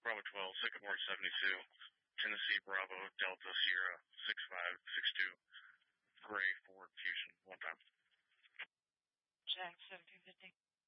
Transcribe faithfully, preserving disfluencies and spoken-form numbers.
Bravo twelve, Sycamore seventy-two, Tennessee Bravo Delta Sierra six five six two, Gray Ford Fusion, one time. Jack seventeen fifty.